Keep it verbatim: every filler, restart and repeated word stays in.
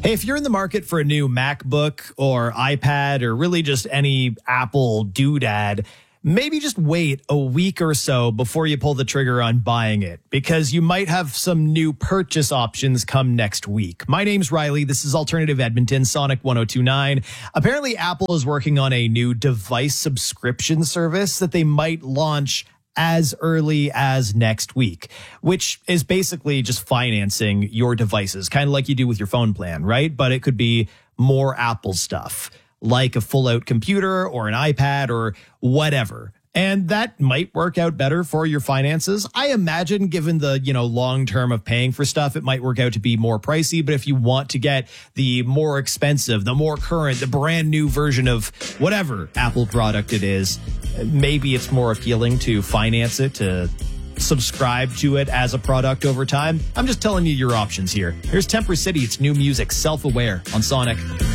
Hey, if you're in the market for a new MacBook or iPad or really just any Apple doodad, maybe just wait a week or so before you pull the trigger on buying it, because you might have some new purchase options come next week. My name's Riley. This is Alternative Edmonton, Sonic one oh two point nine. Apparently, Apple is working on a new device subscription service that they might launch as early as next week, which is basically just financing your devices, kind of like you do with your phone plan, right? But it could be more Apple stuff, like a full-out computer or an iPad or whatever. And that might work out better for your finances. I imagine, given the, you know, long term of paying for stuff, it might work out to be more pricey. But if you want to get the more expensive, the more current, the brand new version of whatever Apple product it is, maybe it's more appealing to finance it, to subscribe to it as a product over time. I'm just telling you your options here. Here's Temper City. It's new music, Self-Aware on Sonic.